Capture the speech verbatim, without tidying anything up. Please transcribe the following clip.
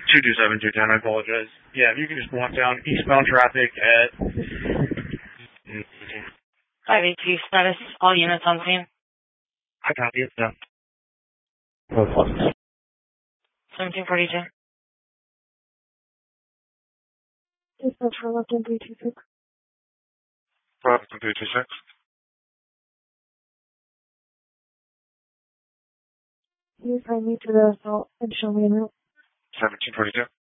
two two seven two ten, I apologize. Yeah, if you could just walk down eastbound traffic at... five eight two status, all units on scene. I copy it, yeah. seventeen forty-two. Dispatch for left in three two six. Left in three two six. You assign me to the assault and show me en route. seventeen forty-two.